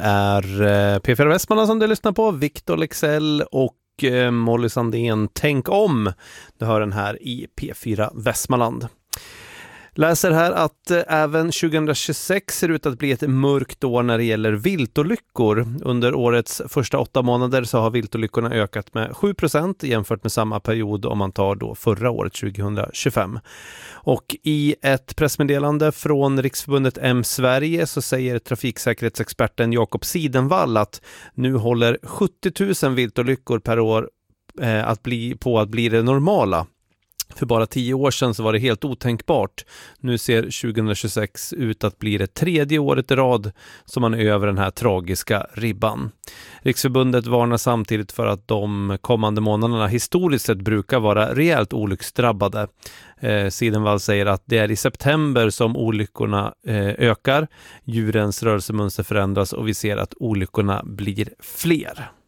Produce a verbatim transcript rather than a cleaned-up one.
är P fyra Västmanland som du lyssnar på. Viktor Leksell och Molly Sandén. Tänk om. Du hör den här i P fyra Västmanland. Läser här att även tjugohundratjugosex ser ut att bli ett mörkt år när det gäller viltolyckor. Under årets första åtta månader så har viltolyckorna ökat med sju procent jämfört med samma period om man tar då förra året tjugohundratjugofem. Och i ett pressmeddelande från Riksförbundet M Sverige så säger trafiksäkerhetsexperten Jakob Sidenvall att nu håller sjuttio tusen viltolyckor per år eh, att bli, på att bli det normala. För bara tio år sedan så var det helt otänkbart. Nu ser tjugohundratjugosex ut att bli det tredje året i rad som man är över den här tragiska ribban. Riksförbundet varnar samtidigt för att de kommande månaderna historiskt sett brukar vara rejält olycksdrabbade. Eh, Sidenvall säger att det är i september som olyckorna eh, ökar, djurens rörelsemönster förändras och vi ser att olyckorna blir fler.